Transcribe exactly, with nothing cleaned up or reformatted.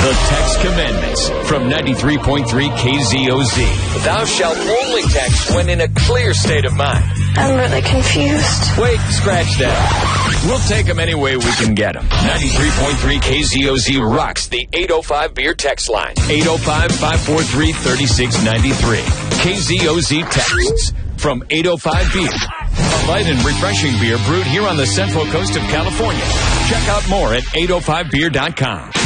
The Text Commandments from ninety-three point three K Z O Z. Thou shalt only text when in a clear state of mind. I'm really confused. Wait, scratch that. We'll take them any way we can get them. ninety-three point three K Z O Z rocks the eight oh five beer text line. eight oh five, five four three, three six nine three. K Z O Z texts from eight oh five Beer. A light and refreshing beer brewed here on the central coast of California. Check out more at eight oh five beer dot com.